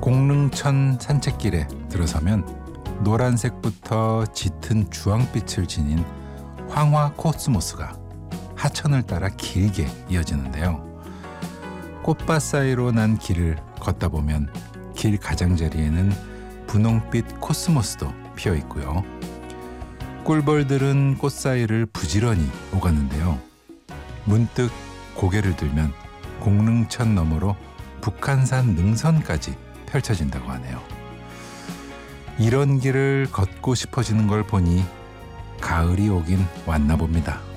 공릉천 산책길에 들어서면 노란색부터 짙은 주황빛을 지닌 황화 코스모스가 하천을 따라 길게 이어지는데요. 꽃밭 사이로 난 길을 걷다 보면 길 가장자리에는 분홍빛 코스모스도 피어 있고요. 꿀벌들은 꽃 사이를 부지런히 오가는데요. 문득 고개를 들면 공릉천 너머로 북한산 능선까지 펼쳐진다고 하네요. 이런 길을 걷고 싶어지는 걸 보니 가을이 오긴 왔나 봅니다.